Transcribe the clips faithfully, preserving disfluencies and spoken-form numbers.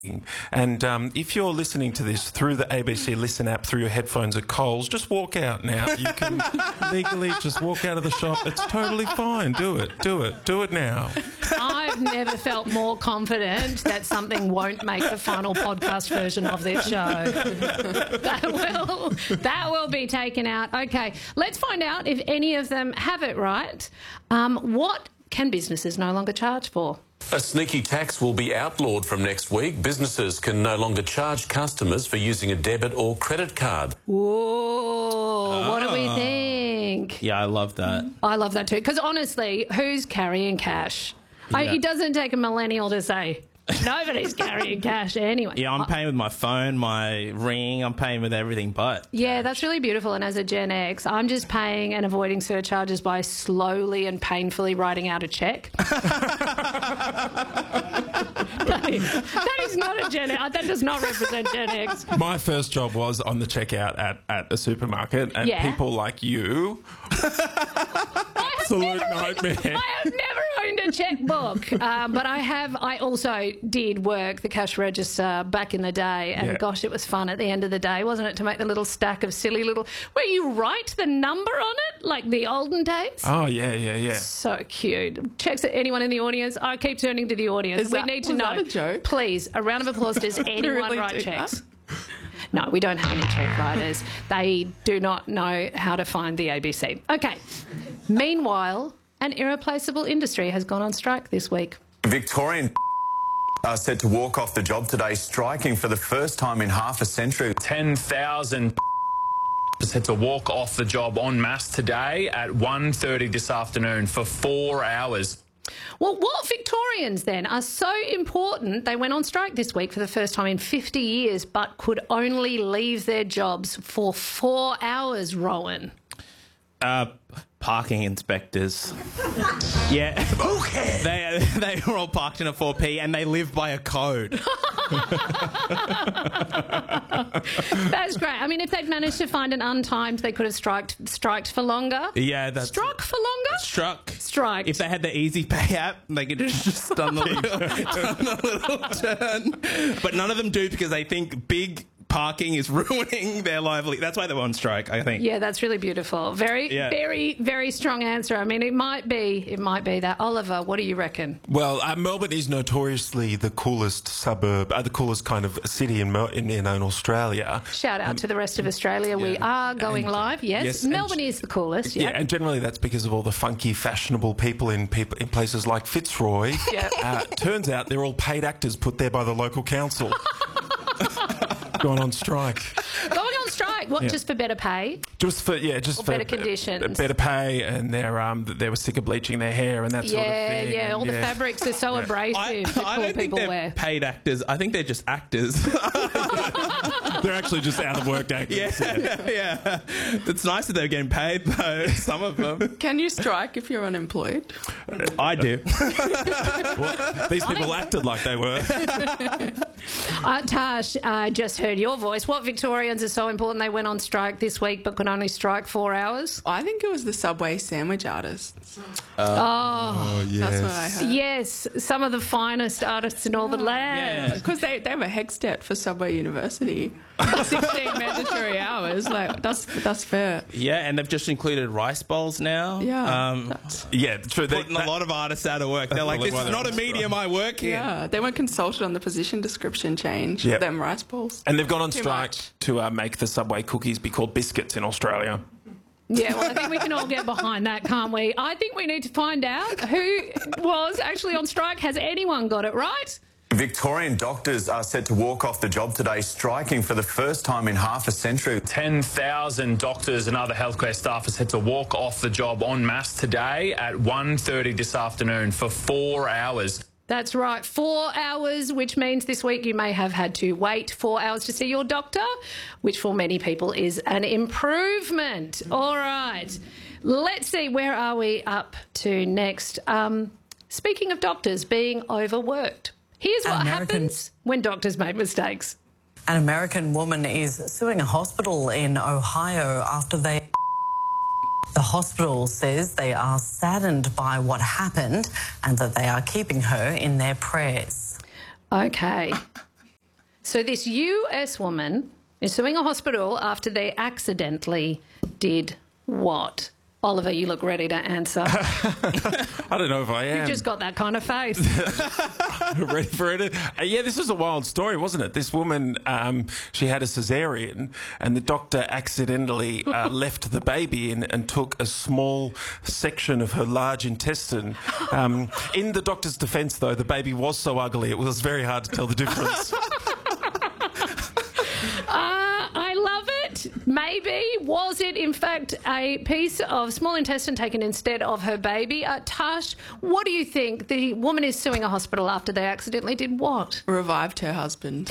And um, if you're listening to this through the A B C Listen app, through your headphones at Coles, just walk out now. You can legally just walk out of the shop. It's totally fine. Do it. Do it. Do it now. I've never felt more confident that something won't make the final podcast version of this show. That will, that will be taken out. Okay, let's find out if any of them have it right. Um, what can businesses no longer charge for? A sneaky tax will be outlawed from next week. Businesses can no longer charge customers for using a debit or credit card. Whoa, what do we think? Yeah, I love that. I love that too, because honestly, who's carrying cash? Yeah. I, it doesn't take a millennial to say, nobody's carrying cash anyway. Yeah, I'm paying with my phone, my ring, I'm paying with everything but. Yeah, that's really beautiful. And as a Gen X, I'm just paying and avoiding surcharges by slowly and painfully writing out a cheque. that, is, that is not a Gen X. That does not represent Gen X. My first job was on the checkout at, at a supermarket, and Yeah. people like you... Absolute nightmare. I have never owned a checkbook, um, but I have. I also did work the cash register back in the day, and Yeah. gosh, it was fun at the end of the day, wasn't it? To make the little stack of silly little where you write the number on it, like the olden days. Oh, yeah, yeah, yeah. So cute. Checks at anyone in the audience. I keep turning to the audience. Is we that- need to was know. that a joke? Please, a round of applause. Does anyone really write do checks? No, we don't have any check writers. They do not know how to find the A B C. Okay. Meanwhile, an irreplaceable industry has gone on strike this week. Victorian are set to walk off the job today, striking for the first time in half a century. ten thousand are set to walk off the job en masse today at one thirty this afternoon for four hours. Well, what Victorians then are so important, they went on strike this week for the first time in fifty years, but could only leave their jobs for four hours, Rowan? Uh, parking inspectors. Yeah. Okay. They, they were all parked in a four P and they live by a code. That's great. I mean, if they'd managed to find an untimed, they could have striked, striked for longer. Yeah, that's... Struck for longer? Struck. Striked. If they had the Easy Pay app, they could have just done the little, done the little turn. But none of them do because they think big parking is ruining their livelihood. That's why they were on strike, I think. Yeah, that's really beautiful. Very, Yeah. very, very strong answer. I mean, it might be, it might be that. Oliver, what do you reckon? Well, uh, Melbourne is notoriously the coolest suburb, uh, the coolest kind of city in, Mel- in, in, in Australia. Shout out to the rest of Australia. We are going And- live. Yes, yes, and- Melbourne is the coolest. Yeah, Yeah. and generally that's because of all the funky, fashionable people in people in places like Fitzroy. Yeah. Uh, turns out they're all paid actors put there by the local council. Going on strike. Going on strike. What? Yeah. Just for better pay? Just for yeah, just Or for better conditions. better pay, and they're um they were sick of bleaching their hair and that sort of Yeah, thing. yeah. and All the fabrics are so abrasive I, that I cool don't think people they're wear. paid actors. I think they're just actors. They're actually just out of work actors. Yeah, yeah. It's nice that they're getting paid, though, some of them. Can you strike if you're unemployed? I do. Well, these people acted like they were. Uh, Tash, I uh, just heard your voice. What Victorians are so important they went on strike this week but could only strike four hours? I think it was the Subway sandwich artists. Oh yes. That's what I heard. Yes, some of the finest artists in all the land. Because they, they were HECS debt for Subway University. sixteen mandatory hours. Like, that's that's fair. Yeah, and they've just included rice bowls now. Yeah. Um, Yeah, true. They, putting a lot of artists out of work. They're like, That's this is why not they're a on medium I work in. Yeah. They weren't consulted on the position description change. Yep. Them rice balls. and they've gone on Too strike much. to uh, make the Subway cookies be called biscuits in Australia. Yeah, well, I think we can all get behind that, can't we? I think we need to find out who was actually on strike. Has anyone got it right? Victorian doctors are set to walk off the job today, striking for the first time in half a century. ten thousand doctors and other healthcare staff are set to walk off the job en masse today at one thirty this afternoon for four hours. That's right, four hours, which means this week you may have had to wait four hours to see your doctor, which for many people is an improvement. All right, let's see, where are we up to next? Um, speaking of doctors being overworked, here's what American- happens when doctors make mistakes. An American woman is suing a hospital in Ohio after they... The hospital says they are saddened by what happened and that they are keeping her in their prayers. Okay. So this U S woman is suing a hospital after they accidentally did what? Oliver, you look ready to answer. I don't know if I am. You just got that kind of face. Ready for it? Uh, yeah, this was a wild story, wasn't it? This woman, um, she had a cesarean, and the doctor accidentally uh, left the baby in and took a small section of her large intestine. Um, in the doctor's defence, though, the baby was so ugly it was very hard to tell the difference. Uh, I love it. Maybe. Was it, in fact, a piece of small intestine taken instead of her baby? Uh, Tash, what do you think? The woman is suing a hospital after they accidentally did what? Revived her husband.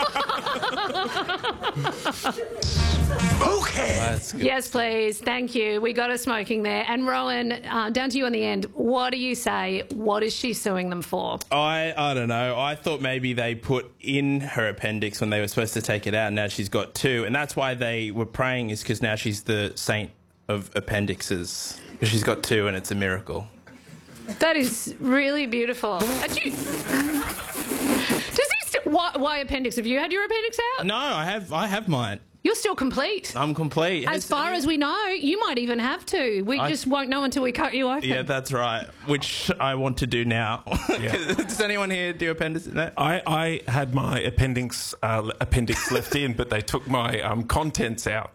Okay. Yes, please. Thank you. We got her smoking there. And Rowan, uh, down to you on the end. What do you say? What is she suing them for? I I don't know. I thought maybe they put in her appendix when they were supposed to take it out, and now she's got two. And that's why they were praying, is because now she's the saint of appendixes. She's got two, and it's a miracle. That is really beautiful. Uh, do you- Does this, why, why appendix? Have you had your appendix out? No, I have I have mine. You're still complete. I'm complete. As far as we know, you might even have to. We I- just won't know until we cut you open. Yeah, that's right. Which I want to do now. Does anyone here do appendix? No? I, I had my appendix uh, appendix left in, but they took my um, contents out.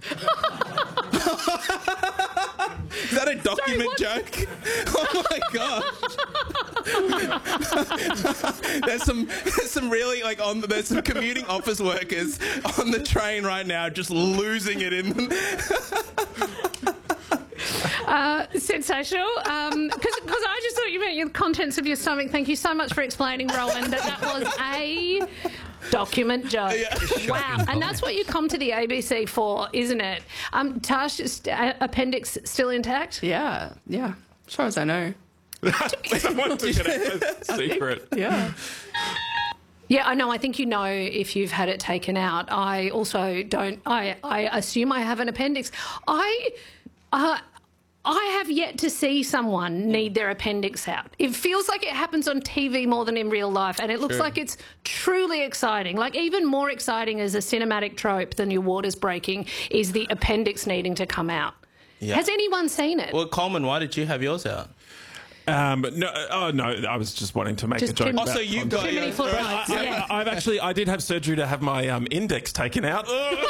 Is that a document Sorry, joke? Oh my god! there's some, there's some really like on. There's some commuting office workers on the train right now, just losing it in them. Uh, sensational. Because um, I just thought you meant the contents of your stomach. Thank you so much for explaining, Rowan, that that was a document joke. Yeah. Wow. And that's what you come to the A B C for, isn't it? Um, Tash, is, uh, appendix still intact? Yeah, yeah. As far as I know. Someone took it out. Secret. Yeah. Yeah, I know. I think you know if you've had it taken out. I also don't. I, I assume I have an appendix. I. Uh, I have yet to see someone need their appendix out. It feels like it happens on T V more than in real life, and it looks True. like it's truly exciting. Like, even more exciting as a cinematic trope than your waters breaking is the appendix needing to come out. Yeah. Has anyone seen it? Well, Coleman, why did you have yours out? Um, no, oh no, I was just wanting to make Just a joke. too- about Also, you content. got Too many footnotes. I, Yeah. I, I've actually, I did have surgery to have my um, index taken out.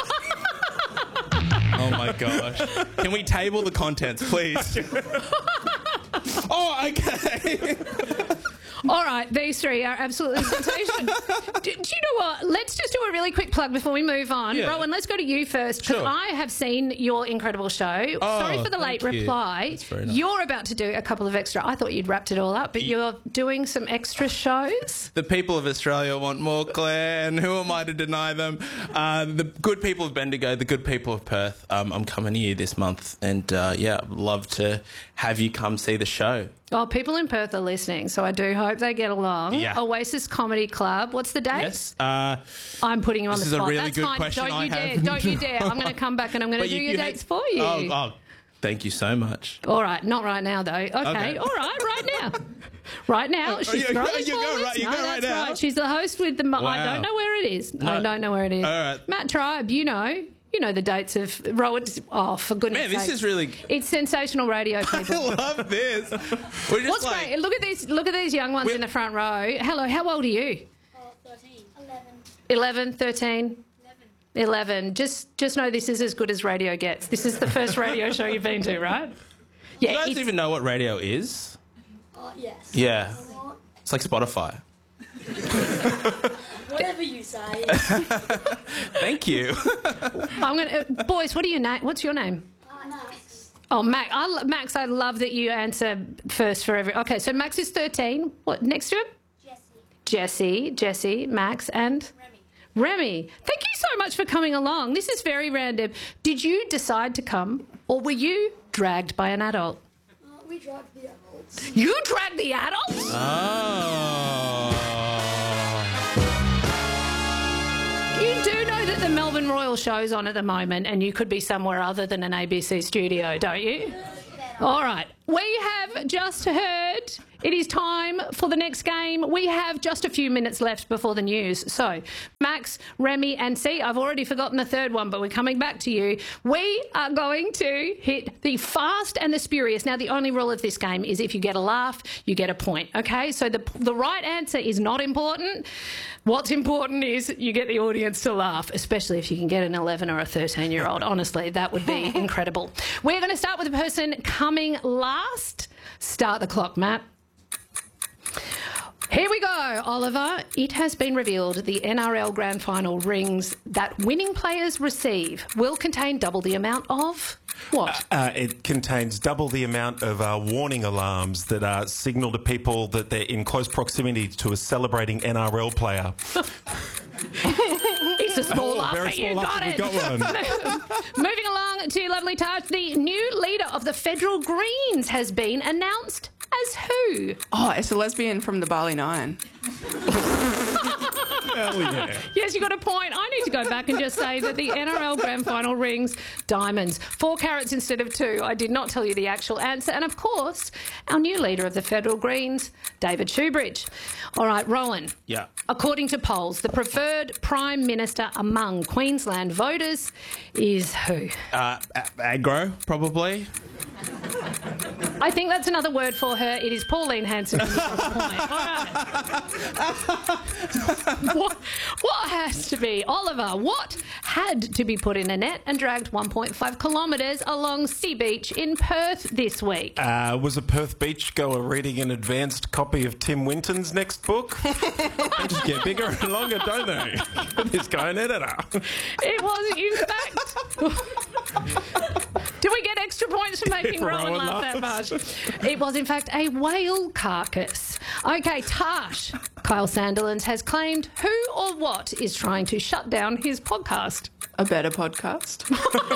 Oh my gosh! Can we table the contents, please? Oh, okay. All right, these three are absolutely sensational. do, do you know what? Let's just do a really quick plug before we move on. Yeah. Rowan, let's go to you first, because Sure. I have seen your incredible show. Oh, Sorry for the late thank you. reply. That's very nice. You're about to do a couple of extra. I thought you'd wrapped it all up, but you're doing some extra shows. The people of Australia want more, Claire, and who am I to deny them? Uh, the good people of Bendigo, the good people of Perth. Um, I'm coming here this month, and uh, yeah, I'd love to have you come see the show. Oh, people in Perth are listening, so I do hope they get along. Yeah. Oasis Comedy Club. What's the date? Yes. Uh, I'm putting you on This the is a spot. really That's good fine. question Don't I you have. dare. Don't you dare. I'm going to come back and I'm going to but do you- your you had- dates for you. Oh, oh, thank you so much. All right, not right now though. Okay, Okay. all right, right now. Right now, she's you- throwing you go forwards. right- you no, go right that's now. right. She's the host with the. Mo- I Wow. don't know where it is. I No. don't know where it is. All right. Matt Tribe, you know, you know the dates of Rowan. Oh, for goodness' Man, this sake. is really. It's sensational radio, people. I love this. We're just What's like, great? Look at these. Look at these young ones We're- in the front row. Hello, how old are you? thirteen. eleven. eleven, thirteen. eleven. Just just know this is as good as radio gets. This is the first radio show you've been to, right? Yeah. You guys it's- even know what radio is? Uh, yes. Yeah. What? It's like Spotify. Whatever you say. Thank you. I'm gonna, uh, boys. What are your name? What's your name? Uh, Max. Oh, Max. I, lo- Max, I love that you answer first for every. Okay, so Max is thirteen. What next to him? Jesse. Jesse, Jesse, Max, and Remy. Remy. Thank you so much for coming along. This is very random. Did you decide to come, or were you dragged by an adult? Uh, we dragged the adults. You dragged the adults? Oh. You do know that the Melbourne Royal show's on at the moment, and you could be somewhere other than an A B C studio, don't you? All right. We have just heard It is time for the next game. We have just a few minutes left before the news. So, Max, Remy and C, I've already forgotten the third one, but we're coming back to you. We are going to hit the fast and the spurious. Now, the only rule of this game is if you get a laugh, you get a point, okay? So the, the right answer is not important. What's important is you get the audience to laugh, especially if you can get an eleven or a thirteen-year-old. Honestly, that would be incredible. We're going to start with the person coming last. Start the clock, Matt. Here we go, Oliver. It has been revealed the N R L Grand Final rings that winning players receive will contain double the amount of what? Uh, it contains double the amount of uh, warning alarms that uh, signal to people that they're in close proximity to a celebrating N R L player. It's a small Oh, laugh, very but you small got laugh, it. we got one. Moving along to lovely Taj, the new leader of the Federal Greens has been announced as who? Oh, it's a lesbian from the Bali Nine. Hell yeah. Yes, you got a point. I need to go back and just say that the N R L Grand Final rings diamonds. Four carats instead of two. I did not tell you the actual answer. And, of course, our new leader of the Federal Greens, David Shoebridge. All right, Rowan. Yeah. According to polls, the preferred Prime Minister among Queensland voters is who? Uh, a- aggro, probably. I think that's another word for her. It is Pauline Hanson. From the point. All right. what, what has to be, Oliver, what had to be put in a net and dragged one point five kilometres along Sea Beach in Perth this week? Uh, was a Perth beach goer reading an advanced copy of Tim Winton's next book? They just get bigger and longer, don't they? This guy an editor. It was, in fact... Do we get extra points for making Rowan Rowan laugh that laughs. much? It was, in fact, a whale carcass. OK, Tash. Kyle Sandilands has claimed who or what is trying to shut down his podcast. A better podcast.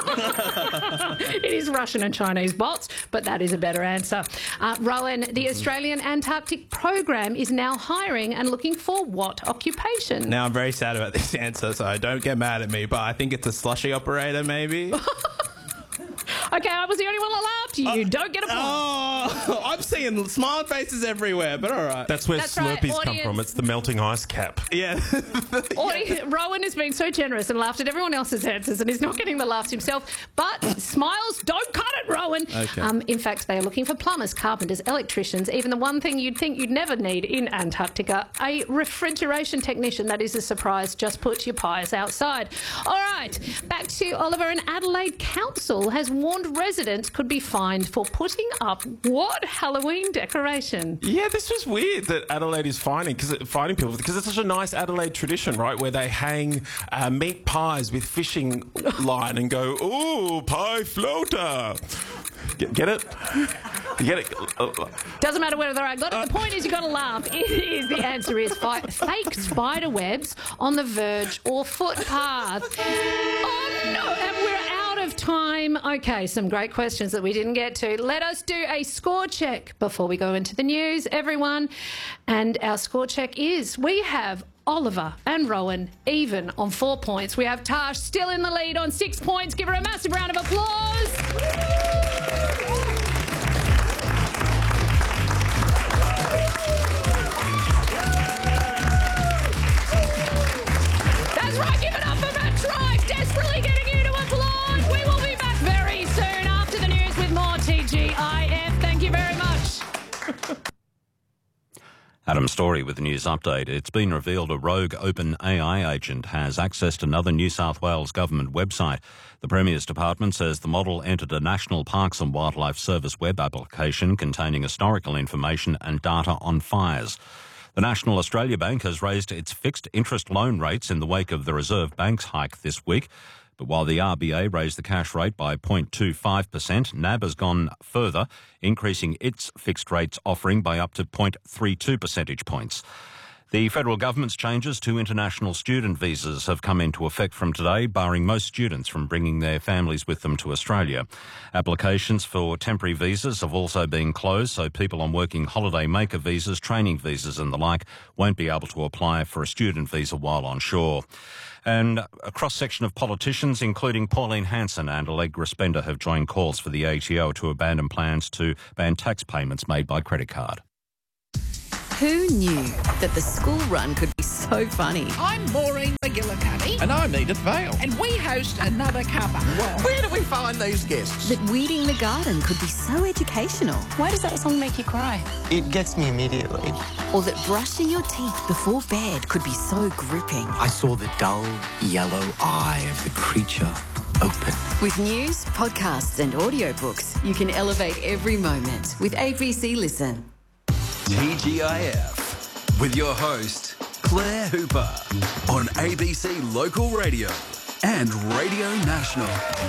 It is Russian and Chinese bots, but that is a better answer. Uh, Rowan, the Australian Antarctic Program is now hiring and looking for what occupation? Now, I'm very sad about this answer, so don't get mad at me, but I think it's a slushy operator, maybe. OK, I was the only one that laughed. You don't get a point. Oh, I'm seeing smiling faces everywhere, but all right. That's where That's right, Slurpees come audience. from. It's the melting ice cap. Yeah. Audi- Rowan is being so generous and laughed at everyone else's answers and he's not getting the laughs himself. But smiles don't cut it, Rowan. Okay. Um, in fact, they are looking for plumbers, carpenters, electricians, even the one thing you'd think you'd never need in Antarctica, a refrigeration technician. That is a surprise. Just put your pies outside. All right, back to Oliver. An Adelaide council has warned residents could be fined for putting up what Halloween decoration? Yeah, this was weird that Adelaide is finding because finding people because it's such a nice Adelaide tradition, right? Where they hang uh, meat pies with fishing line and go, "Ooh, pie floater." Get, get it? You get it? Doesn't matter whether I got it. The point is you got to laugh. It is the answer is fi- fake spider webs on the verge or footpath. Oh no! And we're out of time. Okay, some great questions that we didn't get to. Let us do a score check before we go into the news, everyone. And our score check is we have Oliver and Rowan even on four points. We have Tash still in the lead on six points. Give her a massive round of applause. That's right, give it up for Matt Tribe, desperately getting you to applaud. We will be back very soon after the news with more T G I F. Thank you very much. Adam Story with the news update. It's been revealed a rogue OpenAI agent has accessed another New South Wales government website. The Premier's Department says the model entered a National Parks and Wildlife Service web application containing historical information and data on fires. The National Australia Bank has raised its fixed interest loan rates in the wake of the Reserve Bank's hike this week. But while the R B A raised the cash rate by zero point two five percent, N A B has gone further, increasing its fixed rates offering by up to zero point three two percentage points. The federal government's changes to international student visas have come into effect from today, barring most students from bringing their families with them to Australia. Applications for temporary visas have also been closed, so people on working holiday maker visas, training visas and the like won't be able to apply for a student visa while on shore. And a cross-section of politicians, including Pauline Hanson and Allegra Spender, have joined calls for the A T O to abandon plans to ban tax payments made by credit card. Who knew that the school run could be so funny? I'm Maureen McGillicuddy. And I'm Edith Vale. And we host Another Cuppa. Where do we find these guests? That weeding the garden could be so educational. Why does that song make you cry? It gets me immediately. Or that brushing your teeth before bed could be so gripping. I saw the dull yellow eye of the creature open. With news, podcasts and audiobooks, you can elevate every moment with A B C Listen. T G I F with your host, Claire Hooper, on A B C Local Radio and Radio National.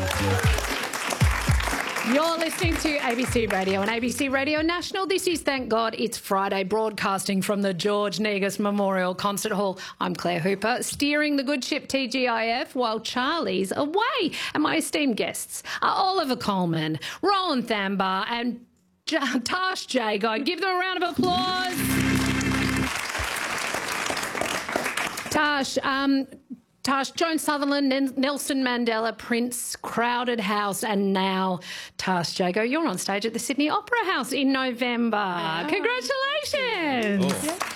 You're listening to A B C Radio and A B C Radio National. This is Thank God It's Friday, broadcasting from the George Negus Memorial Concert Hall. I'm Claire Hooper, steering the good ship T G I F while Charlie's away. And my esteemed guests are Oliver Coleman, Rowan Thambar and J- Tash Jago. Give them a round of applause. Tash, um... Tash, Joan Sutherland, Nelson Mandela, Prince, Crowded House, and now Tash Jago. You're on stage at the Sydney Opera House in November. Yeah. Congratulations.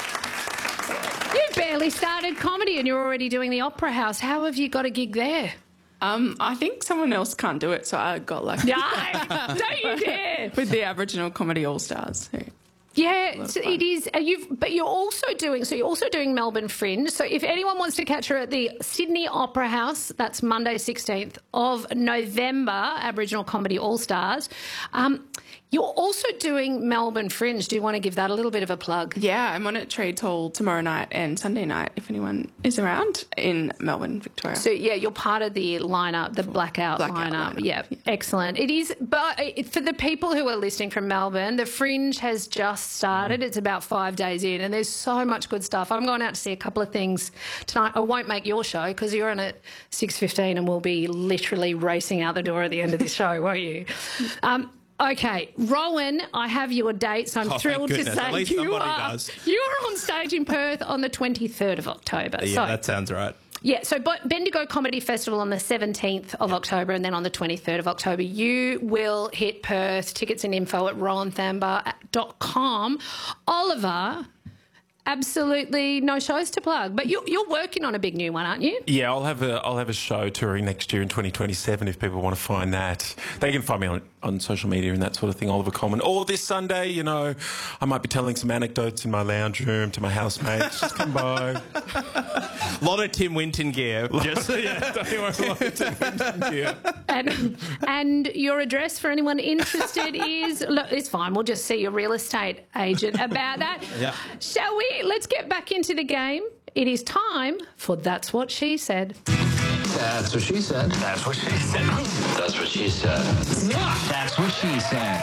Oh. You barely started comedy and you're already doing the Opera House. How have you got a gig there? Um, I think someone else can't do it, so I got lucky. No, don't you dare. With the Aboriginal Comedy All-Stars. So. Yeah, so it is. Uh, you've, but you're also doing. So you're also doing Melbourne Fringe. So if anyone wants to catch her at the Sydney Opera House, that's Monday, sixteenth of November. Aboriginal Comedy All Stars. Um, you're also doing Melbourne Fringe. Do you want to give that a little bit of a plug? Yeah, I'm on at Trades Hall tomorrow night and Sunday night. If anyone is around in Melbourne, Victoria. So yeah, you're part of the lineup, the blackout, blackout lineup. lineup. Yeah, yeah, excellent. It is. But for the people who are listening from Melbourne, the Fringe has just started. It's about five days in and there's so much good stuff. I'm going out to see a couple of things tonight. I won't make your show because you're on at six fifteen and we'll be literally racing out the door at the end of this show, won't you? Um, okay, Rowan, I have your date, so I'm oh, thrilled to goodness. say At least you somebody are, does. you are on stage in Perth on the twenty-third of October. Yeah, so, that sounds right. Yeah, so Bendigo Comedy Festival on the seventeenth of October and then on the twenty-third of October. You will hit Perth. Tickets and info at rowan thambar dot com. Oliver, absolutely no shows to plug, but you're, you're working on a big new one, aren't you? Yeah, I'll have a I'll have a show touring next year in twenty twenty-seven if people want to find that. They can find me on, on social media and that sort of thing, Oliver Coleman. Or this Sunday, you know, I might be telling some anecdotes in my lounge room to my housemates. Just come by. A lot of Tim Winton gear. Just, yeah, don't worry, a lot of Tim Winton gear. And, and your address for anyone interested is... Look, it's fine. We'll just see your real estate agent about that. Yeah. Shall we? Let's get back into the game. It is time for That's What She Said. That's what she said. That's what she said. That's what she said. That's what she said.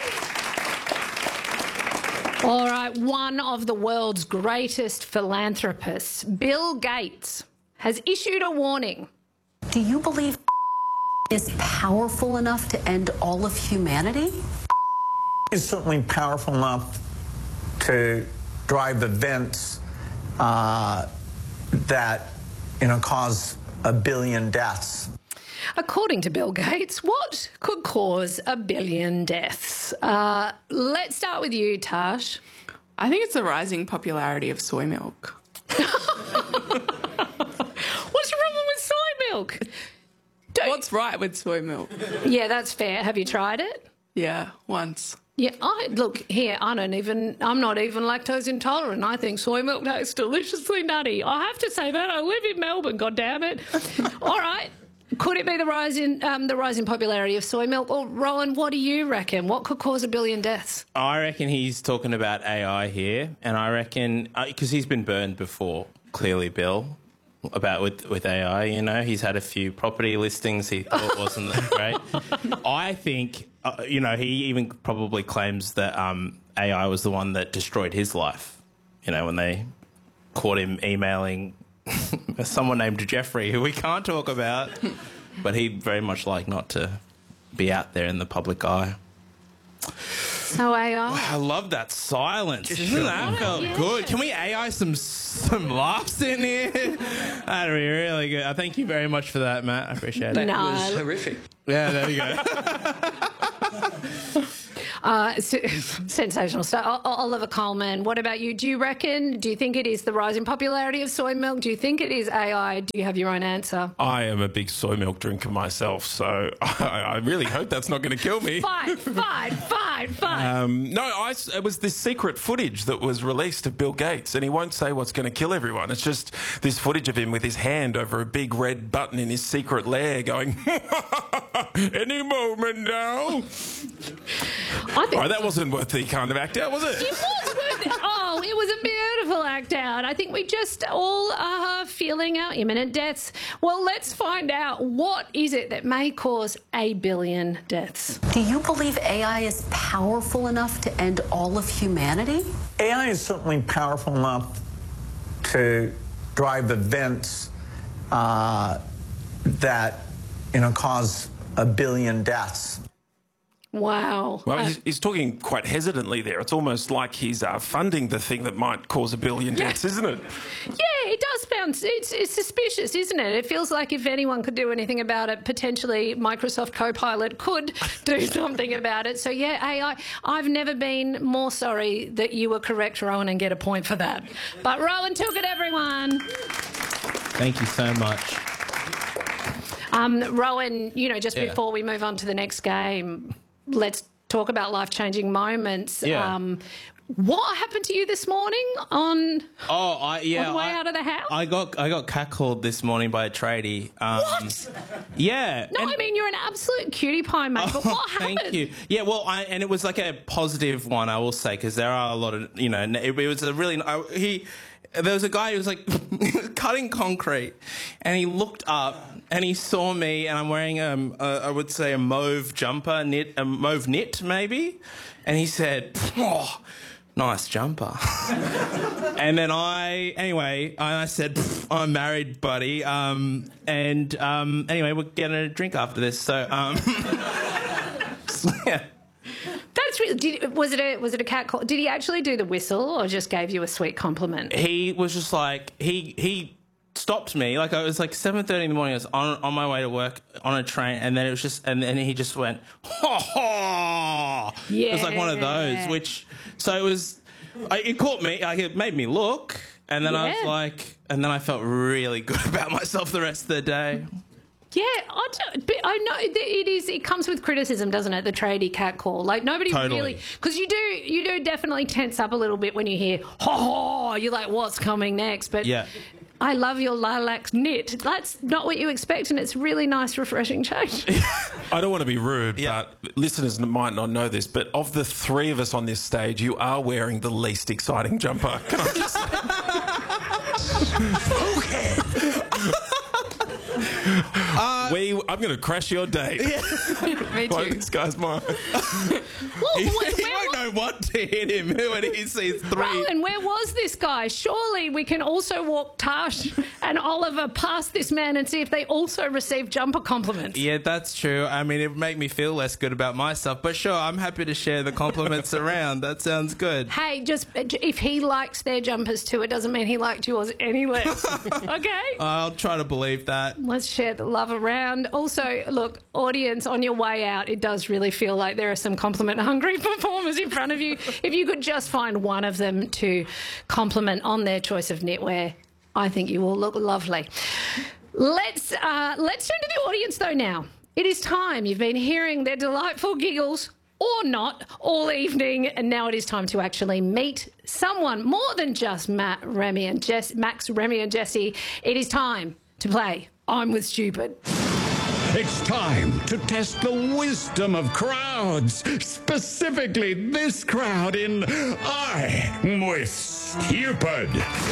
All right, one of the world's greatest philanthropists, Bill Gates, has issued a warning. Do you believe is powerful enough to end all of humanity? It's certainly powerful enough to drive events uh, that, you know, cause a billion deaths. According to Bill Gates, what could cause a billion deaths? Uh, let's start with you, Tash. I think it's the rising popularity of soy milk. What's wrong with soy milk? Don't... What's right with soy milk? Yeah, that's fair. Have you tried it? Yeah, once. Yeah, I look here. I don't even. I'm not even lactose intolerant. I think soy milk tastes deliciously nutty. I have to say that. I live in Melbourne. God damn it! All right. Could it be the rise in um, the rise in popularity of soy milk? Or Rowan, what do you reckon? What could cause a billion deaths? I reckon he's talking about A I here, and I reckon because uh, he's been burned before. Clearly, Bill. About with, with A I, you know, he's had a few property listings he thought wasn't that great. I think, uh, you know, he even probably claims that um, A I was the one that destroyed his life. You know, when they caught him emailing someone named Jeffrey, who we can't talk about, but he'd very much like not to be out there in the public eye. So A I. Wow, I love that silence. Isn't that felt yeah. good? Can we A I some some laughs in here? That'd be really good. I thank you very much for that, Matt. I appreciate it. That no. was horrific. Yeah, there you go. Uh, sensational stuff. Oliver Coleman, what about you? Do you reckon, do you think it is the rising popularity of soy milk? Do you think it is A I? Do you have your own answer? I am a big soy milk drinker myself, so I, I really hope that's not going to kill me. Fine, fine, fine, fine. Um, no, I, it was this secret footage that was released of Bill Gates, and he won't say what's going to kill everyone. It's just this footage of him with his hand over a big red button in his secret lair going, any moment now. I think oh, that wasn't worth the kind of act out, was it? It was worth it. Oh, it was a beautiful act out. I think we just all are feeling our imminent deaths. Well, let's find out, what is it that may cause a billion deaths? Do you believe A I is powerful enough to end all of humanity? A I is certainly powerful enough to drive events uh, that, you know, cause a billion deaths. Wow. Well, Uh, he's, he's talking quite hesitantly there. It's almost like he's uh, funding the thing that might cause a billion deaths, isn't it? Yeah, it does sound, it's, it's suspicious, isn't it? It feels like if anyone could do anything about it, potentially Microsoft Copilot could do something about it. So, yeah, A I, I've never been more sorry that you were correct, Rowan, and get a point for that. But Rowan took it, everyone. Thank you so much. Um, Rowan, you know, just Yeah. before we move on to the next game, let's talk about life-changing moments. Yeah. Um, what happened to you this morning on, Oh, I yeah. on the way I, out of the house? I got I got catcalled this morning by a tradie. Um, What? Yeah. No, and- I mean, you're an absolute cutie pie, mate, but what happened? Thank you. Yeah, well, I, and it was like a positive one, I will say, because there are a lot of, you know, it, it was a really, I, he, there was a guy who was like cutting concrete, and he looked up and he saw me, and I'm wearing, um, a, I would say, a mauve jumper, knit, a mauve knit maybe, and he said, oh, nice jumper. And then I, anyway, I said, I'm married, buddy, um, and um, anyway, we're getting a drink after this, so, um, so yeah. That's really, did, was it a was it a cat call? Did he actually do the whistle or just gave you a sweet compliment? He was just like, he he stopped me. Like, I was like seven thirty in the morning. I was on, on my way to work on a train, and then it was just, and then he just went, ha ha. Yeah. It was like one of those, which, so it was, I, it caught me, like, it made me look, and then I was Yeah. like, and then I felt really good about myself the rest of the day. Yeah, I, don't, but I know that it is. It comes with criticism, doesn't it? The tradie cat call, like nobody Totally. really, because you do, you do definitely tense up a little bit when you hear "ho ho." You're like, what's coming next? But Yeah. I love your lilac knit. That's not what you expect, and it's really nice, refreshing change. I don't want to be rude, but listeners might not know this, but of the three of us on this stage, you are wearing the least exciting jumper. Can I just say? Okay. Uh, we, I'm going to crash your date. Me Blow too. this guy's mind. Well, He, where, he where, won't know what to hit him when he sees three. Rowan, where was this guy? Surely we can also walk Tash and Oliver past this man and see if they also receive jumper compliments. Yeah, that's true. I mean, it would make me feel less good about myself. But sure, I'm happy to share the compliments around. That sounds good. Hey, just if he likes their jumpers too, it doesn't mean he liked yours any less. Okay? I'll try to believe that. Let's share the love around. Also, look, audience, on your way out, it does really feel like there are some compliment-hungry performers in front of you. If you could just find one of them to compliment on their choice of knitwear, I think you will look lovely. Let's uh, let's turn to the audience, though, now. It is time. You've been hearing their delightful giggles, or not, all evening, and now it is time to actually meet someone more than just Matt, Remy, and Jess, Max, Remy, and Jesse. It is time to play I'm With Stupid. It's time to test the wisdom of crowds, specifically this crowd in I'm With Stupid.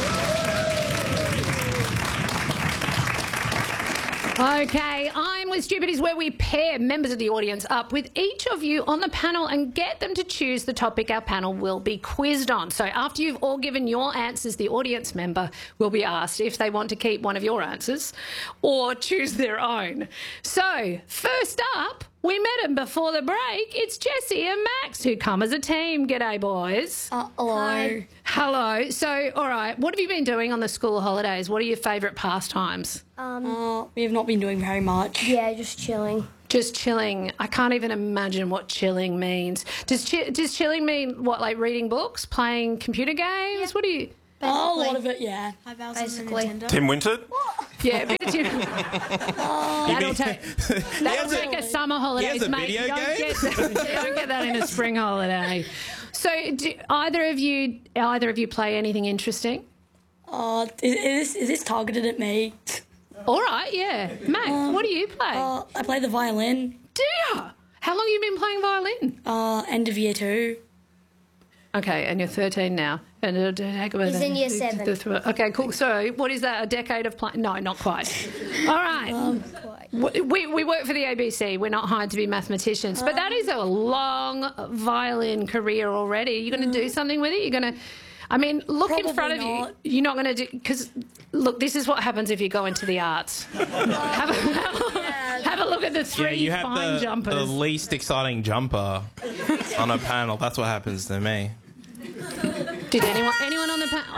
Okay, I'm With Stupid is where we pair members of the audience up with each of you on the panel and get them to choose the topic our panel will be quizzed on. So after you've all given your answers, the audience member will be asked if they want to keep one of your answers or choose their own. So first up, we met them before the break. It's Jesse and Max who come as a team. G'day, boys. Uh, hello. Hello. So, all right, what have you been doing on the school holidays? What are your favourite pastimes? Um, uh, we have not been doing very much. Yeah, just chilling. Just chilling. I can't even imagine what chilling means. Does chi- does chilling mean what, like reading books, playing computer games? Yep. What do you... Oh, a lot of it, yeah. Basically. Tim Winterd? Yeah, a bit of Tim. That'll take, that'll take a summer holiday, He has a mate. video Don't game? get, that, don't get that in a spring holiday. So, do either of you, either of you play anything interesting? Uh, is, is, is this targeted at me? All right, yeah. Max, Um, what do you play? Uh, I play the violin. Do you? How long have you been playing violin? Uh, end of year two. Okay, and you're thirteen now. And uh, He's in year seven. Okay, cool. So, what is that? A decade of playing? No, not quite. All right. Um, We, we work for the A B C. We're not hired to be mathematicians. But that is a long violin career already. You're going to do something with it? You're going to... I mean, look Probably in front of not. you. You're not going to do... Because, look, this is what happens if you go into the arts. have, a, have a look at the three Yeah, you have fine the, jumpers. the least exciting jumper on a panel. That's what happens to me. Did anyone anyone on the panel...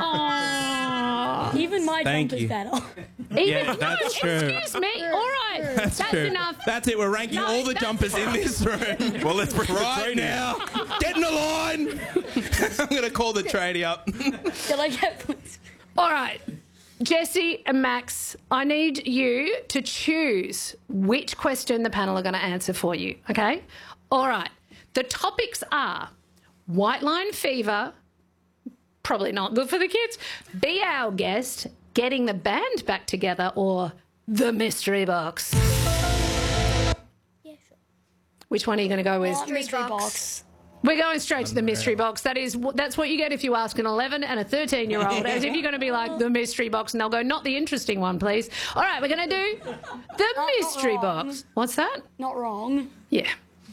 Oh. Even my Thank jumper's you. better. Even, Yeah, that's no, true. Excuse me. All right. That's, That's true. enough. That's it. We're ranking No, all the that's- jumpers in this room. Well, let's bring the right tradie. now. Get in the line. I'm going to call the tradie up. Did I get... All right. Jesse and Max, I need you to choose which question the panel are going to answer for you, okay? All right. The topics are white line fever, probably not good for the kids, be our guest, getting the band back together, or the mystery box. Yeah, sure. Which one are you going to go with? Uh, mystery box. We're going straight to the mystery box. That is, that's what you get if you ask an eleven and a thirteen-year-old, as if you're going to be like, the mystery box, and they'll go, not the interesting one, please. All right, we're going to do the Not mystery wrong. box. What's that? Not wrong. Yeah,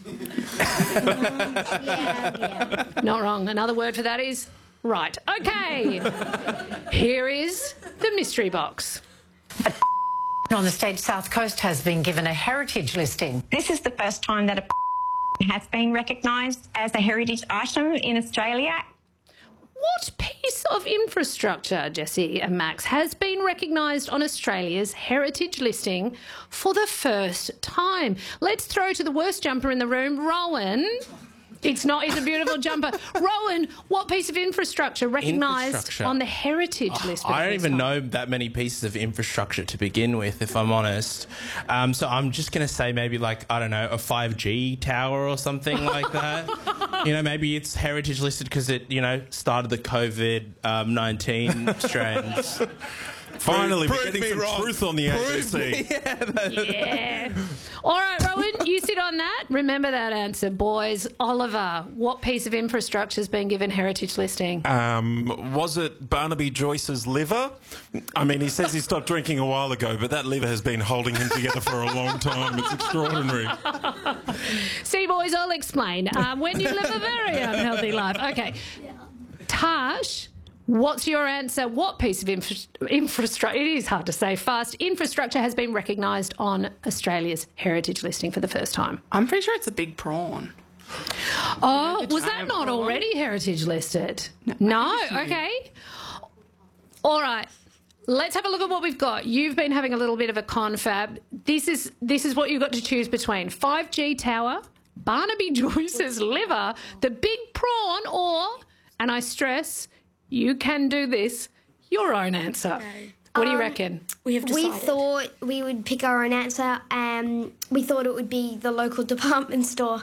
Yeah, yeah. not wrong. Another word for that is right. Okay, here is the mystery box. On the state's south coast has been given a heritage listing. This is the first time that a has been recognised as a heritage item in Australia. What piece of infrastructure, Jesse and Max, has been recognised on Australia's heritage listing for the first time? Let's throw to the worst jumper in the room, Rowan. It's not, it's a beautiful jumper. Rowan, what piece of infrastructure recognised Infrastructure. on the heritage list? for the I don't first even time? know that many pieces of infrastructure to begin with, if I'm honest. Um, so I'm just going to say maybe like, I don't know, a five G tower or something like that. You know, maybe it's heritage listed because it, you know, started the COVID nineteen strands. Finally, Prove we're getting me some wrong. truth on the A B Prove C. me- Yeah, that- Yeah. All right, Rowan, you sit on that. Remember that answer, boys. Oliver, what piece of infrastructure has been given heritage listing? Um, was it Barnaby Joyce's liver? I mean, he says he stopped drinking a while ago, but that liver has been holding him together for a long time. It's extraordinary. See, boys, I'll explain. Um, when you live a very unhealthy life. Okay. Tash, what's your answer? What piece of infra- infrastructure, it is hard to say fast, infrastructure has been recognised on Australia's heritage listing for the first time? I'm pretty sure it's a big prawn. Oh, The was that giant not prawn? already heritage listed? No? Okay. All right. Let's have a look at what we've got. You've been having a little bit of a confab. This is this is what you've got to choose between. five G tower, Barnaby Joyce's liver, the big prawn, or, and I stress, you can do this, your own answer. What do you Um, reckon? We have We decided. thought we would pick our own answer. Um, we thought it would be the local department store.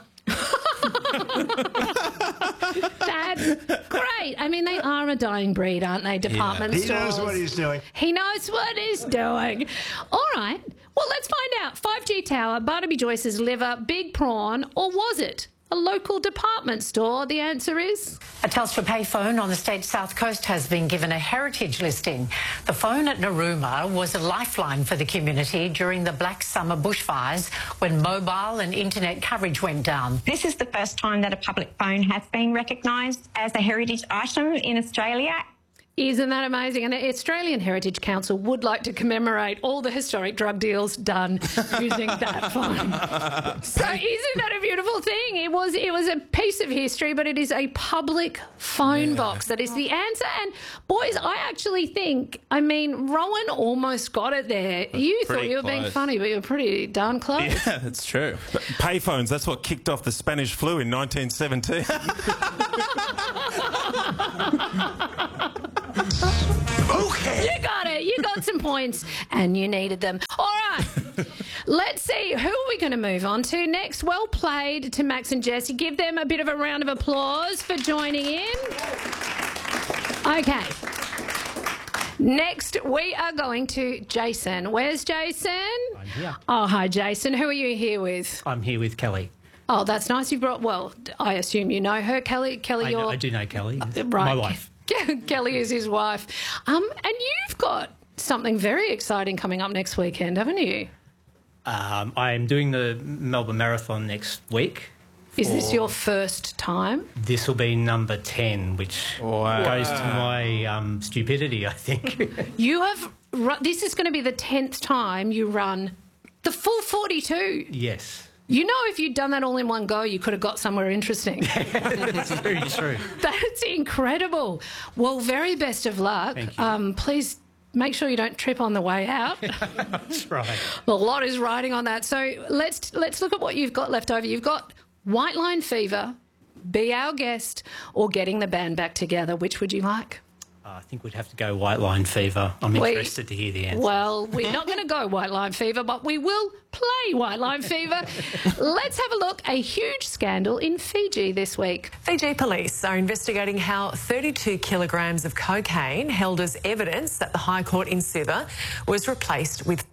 That's great. I mean, they are a dying breed, aren't they, department He stores? knows what he's doing. He knows what he's doing. All right. Well, let's find out. five G tower, Barnaby Joyce's liver, big prawn, or was it a local department store? The answer is... A Telstra payphone on the state's south coast has been given a heritage listing. The phone at Narooma was a lifeline for the community during the Black Summer bushfires when mobile and internet coverage went down. This is the first time that a public phone has been recognised as a heritage item in Australia. Isn't that amazing? And the Australian Heritage Council would like to commemorate all the historic drug deals done using that phone. So isn't that a beautiful thing? It was it was a piece of history, but it is a public phone Yeah. box that is the answer. And boys, I actually think, I mean, Rowan almost got it there. You thought pretty you were being close. funny, but you were pretty darn close. Yeah, that's true. Payphones, that's what kicked off the Spanish flu in nineteen seventeen. Okay. You got it. You got some points and you needed them. All right. Let's see. Who are we going to move on to next? Well played to Max and Jesse. Give them a bit of a round of applause for joining in. Okay. Next, we are going to Jason. Where's Jason? I'm here. Oh, hi, Jason. Who are you here with? I'm here with Kelly. Oh, that's nice. You brought, well, I assume you know her, Kelly. Kelly, I, you're... know, I do know Kelly. Right. My wife. Kelly is his wife. Um, and you've got something very exciting coming up next weekend, haven't you? Um, I am doing the Melbourne Marathon next week. Is this for- your first time? This will be number ten, which goes to my um, stupidity, I think. You have... ru- This is going to be the tenth time you run the full forty-two. Yes. You know, if you'd done that all in one go, you could have got somewhere interesting. That's very true. That's incredible. Well, very best of luck. Thank you. Um, please make sure you don't trip on the way out. That's right. A lot is riding on that. So let's let's look at what you've got left over. You've got White Line Fever, Be Our Guest, or Getting the Band Back Together. Which would you like? Uh, I think we'd have to go White Line Fever. I'm We- interested to hear the answer. Well, we're not going to go White Line Fever, but we will play White Line Fever. Let's have a look. A huge scandal in Fiji this week. Fiji police are investigating how thirty-two kilograms of cocaine held as evidence at the High Court in Suva was replaced with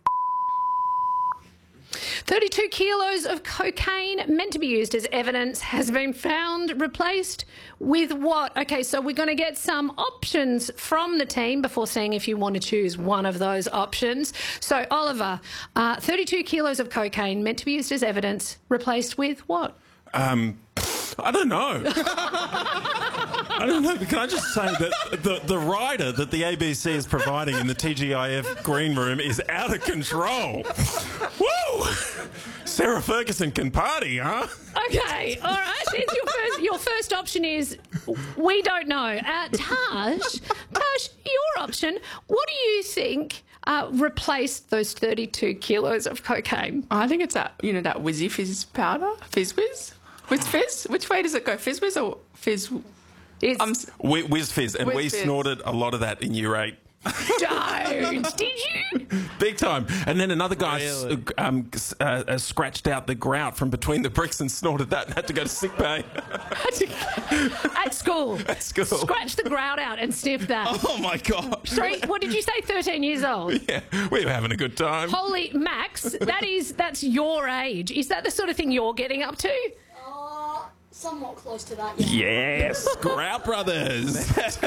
thirty-two kilos of cocaine meant to be used as evidence has been found replaced with what? Okay, so we're going to get some options from the team before seeing if you want to choose one of those options. So, Oliver, uh, thirty-two kilos of cocaine meant to be used as evidence replaced with what? Um, I don't know. I don't know. But can I just say that the, the rider that the A B C is providing in the T G I F green room is out of control. Woo! Sarah Ferguson can party, huh? Okay, all right. It's your first, your first option is we don't know. Uh, Taj, Taj, your option. What do you think uh, replaced those thirty-two kilos of cocaine? I think it's that, you know, that Whizzy Fizz powder, Fizz Whiz. Whiz Fizz? Which way does it go? Fizz Whiz or Fizz? It's I'm s- Whi- Whiz Fizz, and Whiz we Fizz. snorted a lot of that in year eight. Don't. Did you? Big time. And then another guy s- um, s- uh, uh, scratched out the grout from between the bricks and snorted that and had to go to sick bay. At school. At school. Scratch the grout out and sniff that. Oh, my God. Sorry, what did you say? thirteen years old? Yeah, we were having a good time. Holy Max, that is that's your age. Is that the sort of thing you're getting up to? Uh, somewhat close to that, yeah. Yes, Grout Brothers.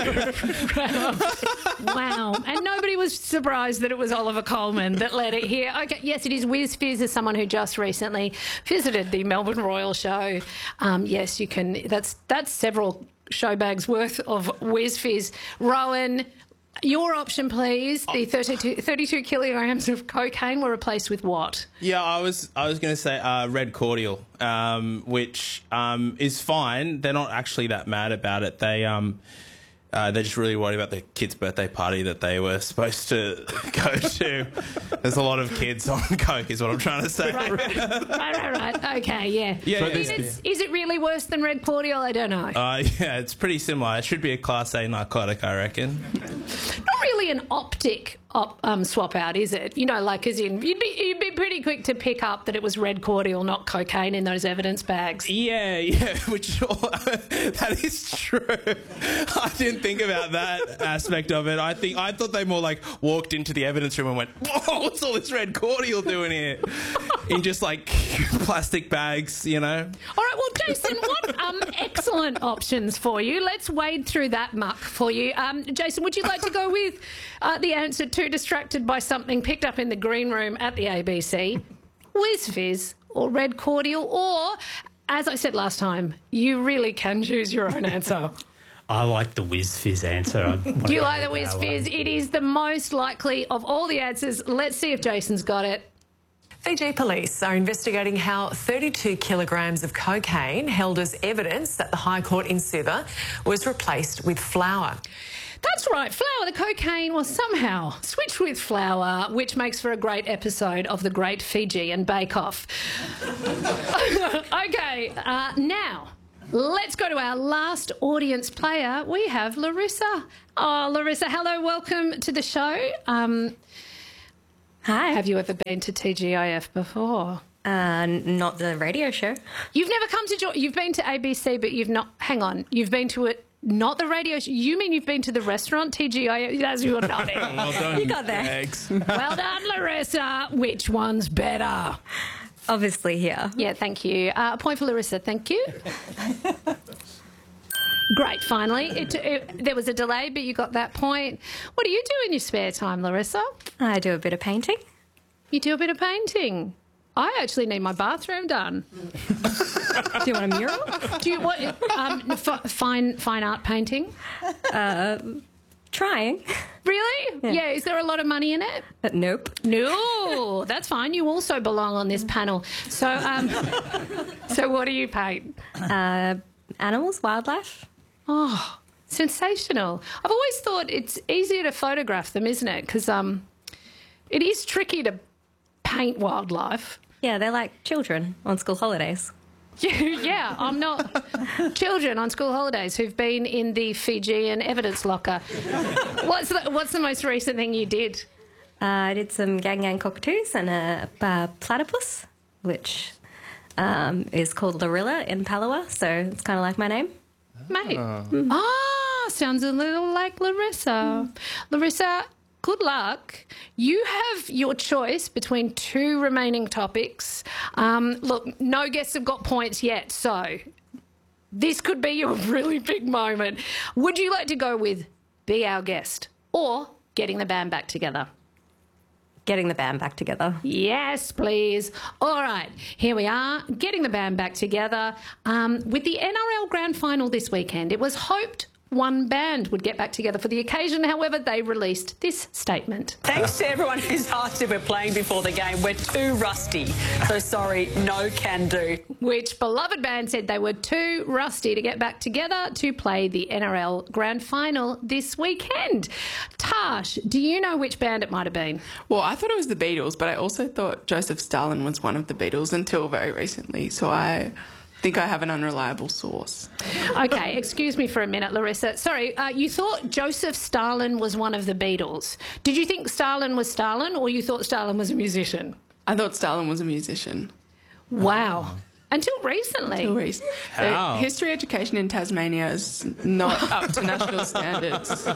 Wow. And nobody was surprised that it was Oliver Coleman that led it here. Okay, yes, it is Whiz Fizz, as someone who just recently visited the Melbourne Royal Show. Um, yes, you can. That's that's several show bags worth of Whiz Fizz. Rowan, your option, please. The thirty-two, thirty-two kilograms of cocaine were replaced with what? Yeah, I was I was going to say uh, red cordial, um, which um, is fine. They're not actually that mad about it. They um, uh, they're just really worried about the kid's birthday party that they were supposed to go to. There's a lot of kids on coke, is what I'm trying to say. Right, right, right. right. Okay, yeah. Yeah, is, yeah, it, is it really worse than red cordial? I don't know. Uh, yeah, it's pretty similar. It should be a Class A narcotic, I reckon. Not really an optic op, um, swap out, is it? You know, like as in, you'd be you'd be pretty quick to pick up that it was red cordial, not cocaine, in those evidence bags. Yeah, yeah, which that is true. I didn't think about that aspect of it. I think I thought they more like walked into the evidence room and went, "Whoa, what's all this red cordial doing here?" In just like plastic bags, you know. All right, well, Jason, what um, excellent options for you. Let's wade through that muck for you. Um, Jason, would you like to go with uh, the answer to distracted by something picked up in the green room at the A B C, Whiz Fizz or red cordial, or, as I said last time, you really can choose your own answer? I like the whiz fizz answer. Do you like the whiz fizz? It is the most likely of all the answers. Let's see if Jason's got it. Fiji police are investigating how thirty-two kilograms of cocaine held as evidence at the High Court in Suva was replaced with flour. That's right, flour. The cocaine was somehow switched with flour, which makes for a great episode of the Great Fijian Bake Off. Okay, uh, now let's go to our last audience player. We have Larissa. Oh, Larissa, hello, welcome to the show. Um, Hi. Have you ever been to T G I F before? Uh, not the radio show. You've never come to... Jo- you've been to A B C, but you've not... Hang on. You've been to it... Not the radio show. You mean you've been to the restaurant T G I F? That's your nodding. Well done. You got there. Eggs. Well done, Larissa. Which one's better? Obviously here. Yeah, thank you. Uh, a point for Larissa. Thank you. Great, finally. It, it, there was a delay, but you got that point. What do you do in your spare time, Larissa? I do a bit of painting. You do a bit of painting. I actually need my bathroom done. Do you want a mural? Do you what? Um, f- fine, fine art painting. Uh, trying. Really? Yeah. Yeah. Is there a lot of money in it? Uh, nope. No, that's fine. You also belong on this panel. So, um, so what do you paint? Uh, animals, wildlife. Oh, sensational. I've always thought it's easier to photograph them, isn't it? Because um, it is tricky to paint wildlife. Yeah, they're like children on school holidays. Yeah, I'm not. Children on school holidays who've been in the Fijian evidence locker. What's the, what's the most recent thing you did? Uh, I did some gang gang cockatoos and a, a platypus, which um, is called Lorilla in Palawa, so it's kind of like my name. Mate. Oh. Ah, sounds a little like Larissa. Mm. Larissa, good luck. You have your choice between two remaining topics. Um, look, no guests have got points yet, so this could be your really big moment. Would you like to go with Be Our Guest or Getting the Band Back Together? Getting the band back together. Yes, please. All right, here we are, getting the band back together. Um, with the N R L Grand Final this weekend, it was hoped one band would get back together for the occasion. However, they released this statement. Thanks to everyone who's asked if we're playing before the game. We're too rusty. So sorry, no can do. Which beloved band said they were too rusty to get back together to play the N R L Grand Final this weekend. Tash, do you know which band it might have been? Well, I thought it was the Beatles, but I also thought Joseph Stalin was one of the Beatles until very recently. So I think I have an unreliable source. Okay, excuse me for a minute, Larissa. Sorry, uh, you thought Joseph Stalin was one of the Beatles. Did you think Stalin was Stalin, or you thought Stalin was a musician? I thought Stalin was a musician. Wow. Until recently. Until recently. How? So history education in Tasmania is not up to national standards.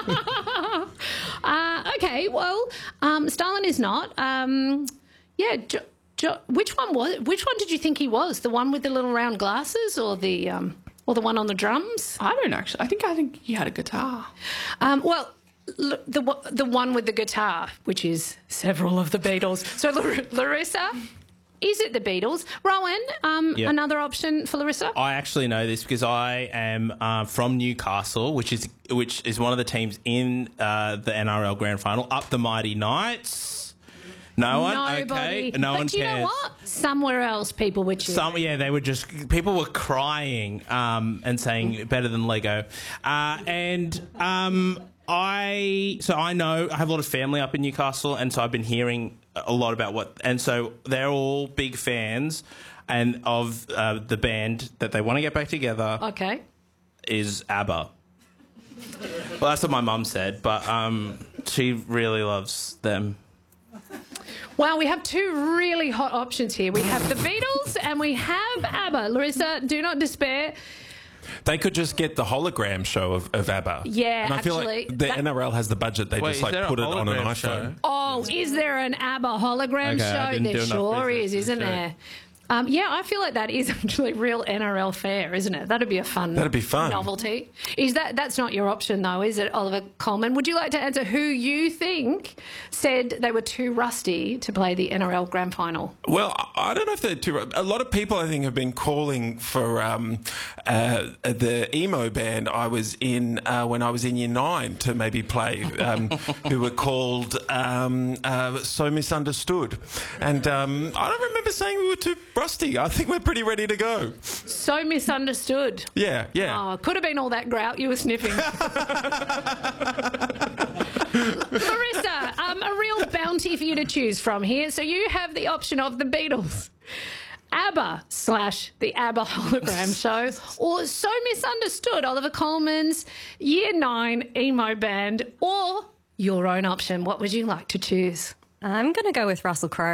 uh, okay, well, um, Stalin is not. Um, yeah, jo- jo- which one was it? Which one did you think he was? The one with the little round glasses, or the um, or the one on the drums? I don't actually. I think I think he had a guitar. Um, well. L- the the one with the guitar, which is several of the Beatles. So, Lar- Larissa, is it the Beatles? Rowan, um, Yep. another option for Larissa? I actually know this because I am uh, from Newcastle, which is which is one of the teams in uh, the N R L Grand Final. Up the Mighty Knights. No one? Nobody. Okay. No but one do you cares. know what? Somewhere else people were cheering. Some, yeah, they were just, people were crying um, and saying better than Lego. Uh, and um, I, so I know, I have a lot of family up in Newcastle, and so I've been hearing a lot about what, and so they're all big fans and of uh, the band that they want to get back together Okay. is ABBA. Well, that's what my mum said, but um, she really loves them. Wow, we have two really hot options here. We have the Beatles and we have ABBA. Larissa, do not despair. They could just get the hologram show of, of ABBA. Yeah, and I feel actually, like the that- N R L has the budget. They Wait, just is like there a put it on an hologram iPhone. show? Oh, is there an ABBA hologram Okay, I show? didn't There do enough sure research is, to isn't check. there? Um, yeah, I feel like that is actually real N R L fare, isn't it? That'd be a fun That'd be fun. novelty. Is that That's not your option, though, is it, Oliver Coleman? Would you like to answer who you think said they were too rusty to play the N R L Grand Final? Well, I don't know if they're too... A lot of people, I think, have been calling for um, uh, the emo band I was in uh, when I was in year nine to maybe play, um, who were called um, uh, So Misunderstood. And um, I don't remember saying we were too rusty. I think we're pretty ready to go. So Misunderstood. Yeah, yeah. Oh, could have been all that grout you were sniffing. Larissa, um, a real bounty for you to choose from here. So you have the option of the Beatles, ABBA slash the ABBA hologram show, or So Misunderstood, Oliver Coleman's year nine emo band, or your own option. What would you like to choose? I'm going to go with Russell Crowe.